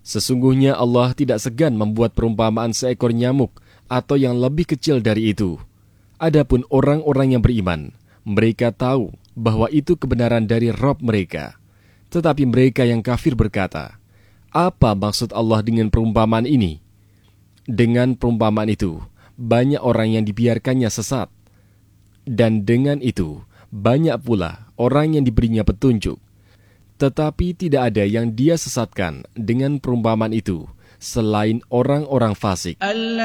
Sesungguhnya Allah tidak segan membuat perumpamaan seekor nyamuk atau yang lebih kecil dari itu. Adapun orang-orang yang beriman, mereka tahu bahwa itu kebenaran dari Rabb mereka. Tetapi mereka yang kafir berkata, apa maksud Allah dengan perumpamaan ini? Dengan perumpamaan itu, banyak orang yang dibiarkannya sesat. Dan dengan itu, banyak pula orang yang diberinya petunjuk. Tetapi tidak ada yang dia sesatkan dengan perumpamaan itu, selain orang-orang fasik.